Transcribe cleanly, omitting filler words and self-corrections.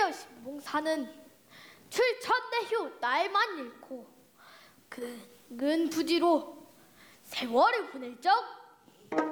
하여 신봉사는 출천대휴 날만 잃고 근 부지로 세월을 보낼 적